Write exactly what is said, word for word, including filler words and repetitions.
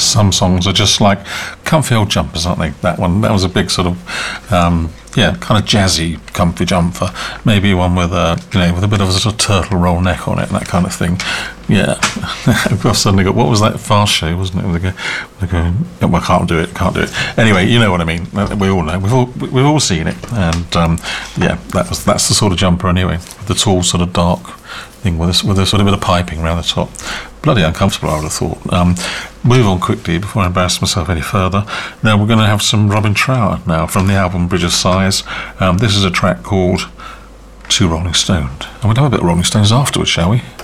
some songs are just like comfy old jumpers, aren't they? That one, that was a big sort of, um, yeah, kind of jazzy, comfy jumper. Maybe one with a, you know, with a bit of a sort of turtle roll neck on it, and that kind of thing. Yeah. I've suddenly got, what was that Fast Show, wasn't it? They go, they go, oh, well, I can't do it, can't do it. Anyway, you know what I mean. We all know. We've all we've all seen it, and um, yeah, that was that's the sort of jumper anyway. The tall, sort of dark thing with a, with a sort of bit of piping around the top. Bloody uncomfortable, I would have thought. Um, move on quickly before I embarrass myself any further. Now we're going to have some Robin Trower now from the album Bridge of Sighs. Um, this is a track called Too Rolling Stoned. And we'll have a bit of Rolling Stones afterwards, shall we?